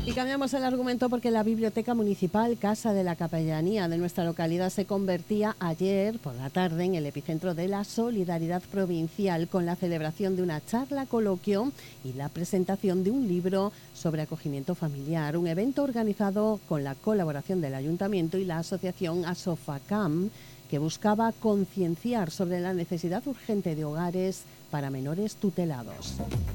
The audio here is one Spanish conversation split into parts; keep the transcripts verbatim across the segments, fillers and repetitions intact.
Y cambiamos el argumento porque la Biblioteca Municipal Casa de la Capellanía de nuestra localidad se convertía ayer por la tarde en el epicentro de la solidaridad provincial con la celebración de una charla coloquio y la presentación de un libro sobre acogimiento familiar, un evento organizado con la colaboración del Ayuntamiento y la asociación Asofacam, que buscaba concienciar sobre la necesidad urgente de hogares para menores tutelados.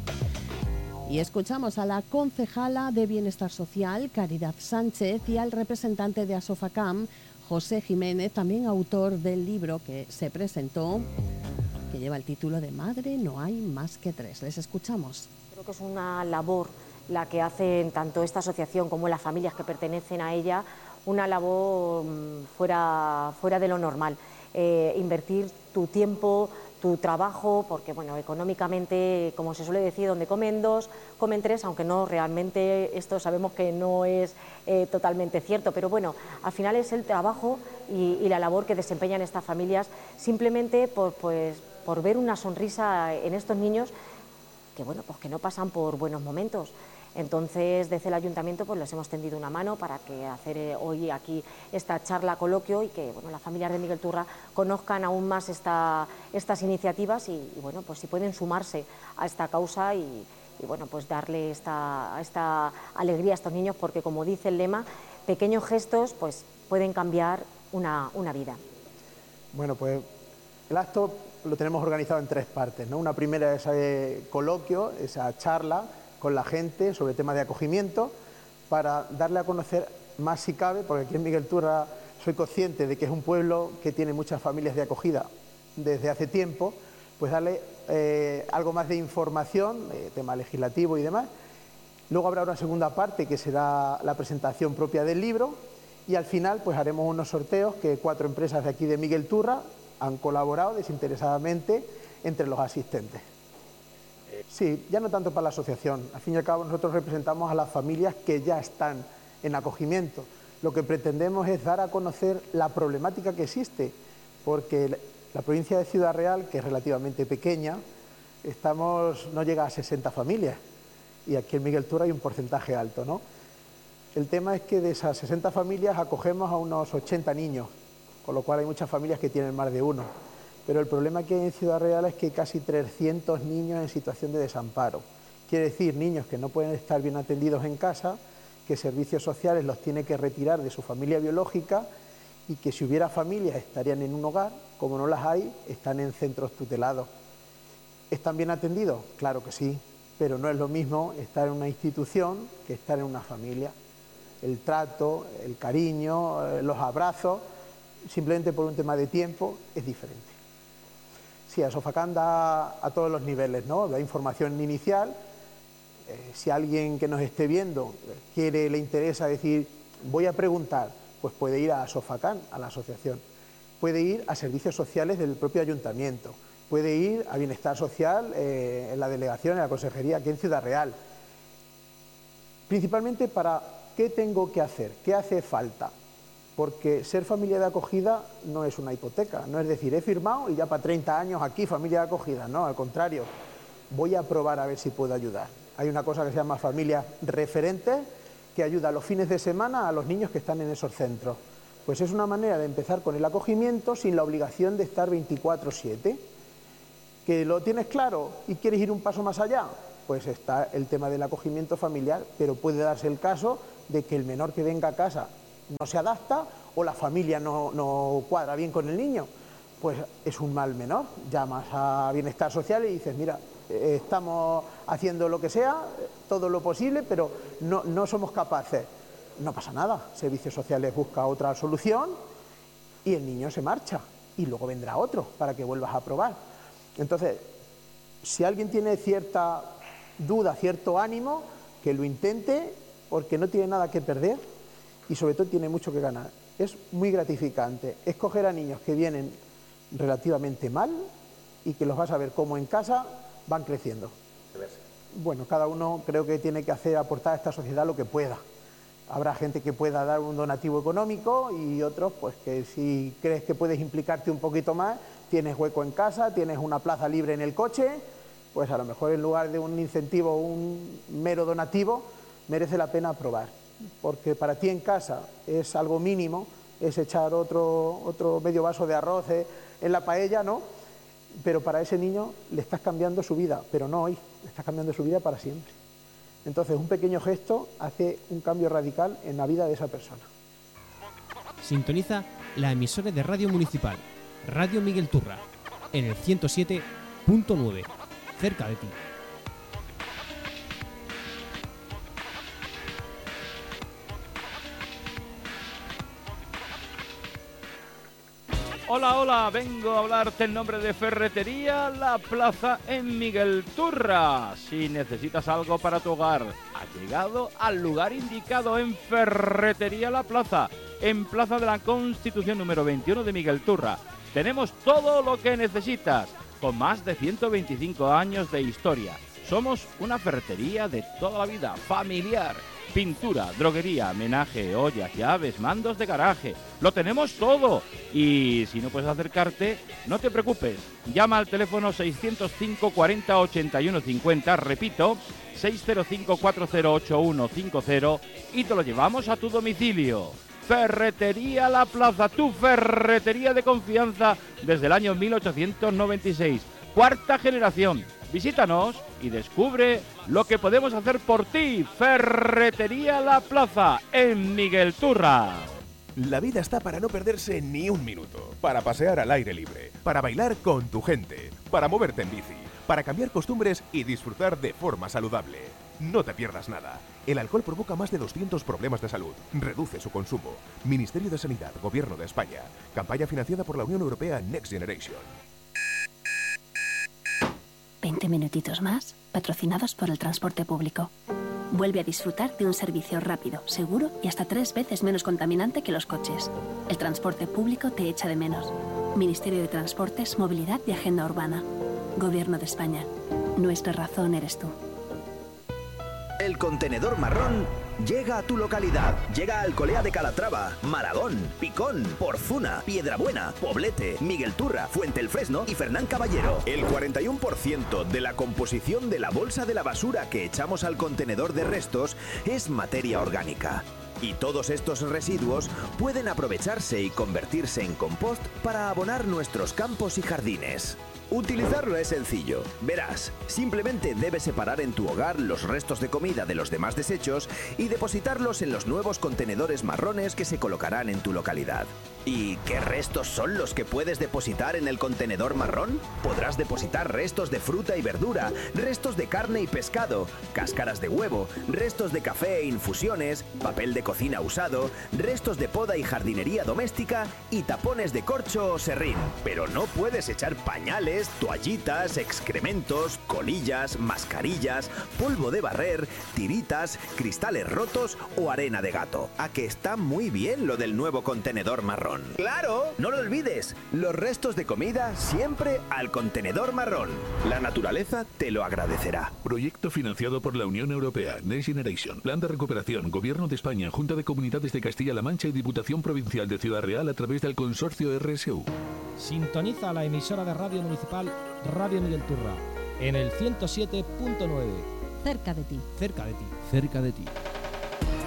Y escuchamos a la concejala de Bienestar Social, Caridad Sánchez, y al representante de Asofacam, José Jiménez, también autor del libro que se presentó, que lleva el título de Madre no hay más que tres. Les escuchamos. Creo que es una labor la que hacen tanto esta asociación como las familias que pertenecen a ella, una labor fuera, fuera de lo normal. Eh, invertir tu tiempo, tu trabajo, porque bueno, económicamente, como se suele decir, donde comen dos, comen tres, aunque no realmente esto sabemos que no es eh, totalmente cierto, pero bueno, al final es el trabajo y, y la labor que desempeñan estas familias, simplemente por, pues, por ver una sonrisa en estos niños que bueno, pues que no pasan por buenos momentos. Entonces, desde el Ayuntamiento pues les hemos tendido una mano para que hacer eh, hoy aquí esta charla coloquio y que bueno, las familias de Miguel Turra conozcan aún más esta, estas iniciativas y, y bueno, pues si pueden sumarse a esta causa y, y bueno, pues darle esta, esta alegría a estos niños, porque como dice el lema, pequeños gestos pues pueden cambiar una, una vida. Bueno, pues el acto lo tenemos organizado en tres partes, ¿no? Una primera es ese coloquio, esa charla con la gente sobre temas de acogimiento, para darle a conocer más si cabe, porque aquí en Miguel Turra soy consciente de que es un pueblo que tiene muchas familias de acogida desde hace tiempo, pues darle eh, algo más de información, eh, tema legislativo y demás. Luego habrá una segunda parte que será la presentación propia del libro y al final pues haremos unos sorteos que cuatro empresas de aquí de Miguel Turra han colaborado desinteresadamente entre los asistentes. Sí, ya no tanto para la asociación, al fin y al cabo nosotros representamos a las familias que ya están en acogimiento. Lo que pretendemos es dar a conocer la problemática que existe, porque la provincia de Ciudad Real, que es relativamente pequeña, estamos, no llega a sesenta familias y aquí en Miguel Turra hay un porcentaje alto, ¿no? El tema es que de esas sesenta familias acogemos a unos ochenta niños, con lo cual hay muchas familias que tienen más de uno. Pero el problema que hay en Ciudad Real es que hay casi trescientos niños en situación de desamparo. Quiere decir, niños que no pueden estar bien atendidos en casa, que servicios sociales los tiene que retirar de su familia biológica y que si hubiera familias estarían en un hogar, como no las hay, están en centros tutelados. ¿Están bien atendidos? Claro que sí, pero no es lo mismo estar en una institución que estar en una familia. El trato, el cariño, los abrazos, simplemente por un tema de tiempo, es diferente. Sí, Asofacam da a todos los niveles, ¿no? Da información inicial. Eh, si alguien que nos esté viendo quiere, le interesa decir, voy a preguntar, pues puede ir a Asofacam, a la asociación. Puede ir a servicios sociales del propio ayuntamiento. Puede ir a Bienestar Social eh, en la delegación, en la consejería, aquí en Ciudad Real. Principalmente para qué tengo que hacer, qué hace falta. Porque ser familia de acogida no es una hipoteca, no es decir, he firmado y ya para treinta años aquí familia de acogida, no, al contrario, voy a probar a ver si puedo ayudar. Hay una cosa que se llama familia referente, que ayuda los fines de semana a los niños que están en esos centros. Pues es una manera de empezar con el acogimiento sin la obligación de estar veinticuatro siete. ¿Que lo tienes claro y quieres ir un paso más allá? Pues está el tema del acogimiento familiar, pero puede darse el caso de que el menor que venga a casa no se adapta o la familia no, no cuadra bien con el niño, pues es un mal menor. Llamas a Bienestar Social y dices, mira, eh, estamos haciendo lo que sea, todo lo posible, pero no, no somos capaces. No pasa nada, Servicios Sociales busca otra solución y el niño se marcha y luego vendrá otro para que vuelvas a probar. Entonces, si alguien tiene cierta duda, cierto ánimo, que lo intente porque no tiene nada que perder y sobre todo tiene mucho que ganar. Es muy gratificante escoger a niños que vienen relativamente mal y que los vas a ver cómo en casa van creciendo. Bueno, cada uno creo que tiene que hacer, aportar a esta sociedad lo que pueda. Habrá gente que pueda dar un donativo económico y otros pues que si crees que puedes implicarte un poquito más, tienes hueco en casa, tienes una plaza libre en el coche, pues a lo mejor en lugar de un incentivo o un mero donativo, merece la pena probar, porque para ti en casa es algo mínimo, es echar otro, otro medio vaso de arroz en la paella, ¿no? Pero para ese niño le estás cambiando su vida, pero no hoy, le estás cambiando su vida para siempre. Entonces, un pequeño gesto hace un cambio radical en la vida de esa persona. Sintoniza la emisora de Radio Municipal, Radio Miguel Turra, en el ciento siete punto nueve, cerca de ti. Hola, hola, vengo a hablarte en nombre de Ferretería La Plaza en Miguel Turra. Si necesitas algo para tu hogar, has llegado al lugar indicado en Ferretería La Plaza, en Plaza de la Constitución número veintiuno de Miguel Turra. Tenemos todo lo que necesitas, con más de ciento veinticinco años de historia. Somos una ferretería de toda la vida, familiar. Pintura, droguería, menaje, ollas, llaves, mandos de garaje. Lo tenemos todo. Y si no puedes acercarte, no te preocupes. Llama al teléfono seiscientos cinco cuarenta ochenta y uno cincuenta, repito, seiscientos cinco cuarenta ocho uno cincuenta, y te lo llevamos a tu domicilio. Ferretería La Plaza, tu ferretería de confianza desde el año mil ochocientos noventa y seis. Cuarta generación. Visítanos y descubre lo que podemos hacer por ti. Ferretería La Plaza, en Miguel Turra. La vida está para no perderse ni un minuto, para pasear al aire libre, para bailar con tu gente, para moverte en bici, para cambiar costumbres y disfrutar de forma saludable. No te pierdas nada. El alcohol provoca más de doscientos problemas de salud. Reduce su consumo. Ministerio de Sanidad, Gobierno de España. Campaña financiada por la Unión Europea Next Generation. veinte minutitos más, patrocinados por el transporte público. Vuelve a disfrutar de un servicio rápido, seguro y hasta tres veces menos contaminante que los coches. El transporte público te echa de menos. Ministerio de Transportes, Movilidad y Agenda Urbana. Gobierno de España. Nuestra razón eres tú. El contenedor marrón llega a tu localidad. Llega a Alcolea de Calatrava, Maragón, Picón, Porzuna, Piedrabuena, Poblete, Miguel Turra, Fuente el Fresno y Fernán Caballero. El cuarenta y uno por ciento de la composición de la bolsa de la basura que echamos al contenedor de restos es materia orgánica. Y todos estos residuos pueden aprovecharse y convertirse en compost para abonar nuestros campos y jardines. Utilizarlo es sencillo. Verás, simplemente debes separar en tu hogar los restos de comida de los demás desechos y depositarlos en los nuevos contenedores marrones que se colocarán en tu localidad. ¿Y qué restos son los que puedes depositar en el contenedor marrón? Podrás depositar restos de fruta y verdura, restos de carne y pescado, cáscaras de huevo, restos de café e infusiones, papel de cocina usado, restos de poda y jardinería doméstica y tapones de corcho o serrín. Pero no puedes echar pañales, toallitas, excrementos, colillas, mascarillas, polvo de barrer, tiritas, cristales rotos o arena de gato. ¿A que está muy bien lo del nuevo contenedor marrón? ¡Claro! No lo olvides, los restos de comida siempre al contenedor marrón. La naturaleza te lo agradecerá. Proyecto financiado por la Unión Europea, Next Generation, Plan de Recuperación, Gobierno de España, Junta de Comunidades de Castilla-La Mancha y Diputación Provincial de Ciudad Real a través del consorcio R S U. Sintoniza la emisora de Radio Municipal Radio Miguel Turra, en el ciento siete punto nueve. Cerca de ti. Cerca de ti. Cerca de ti.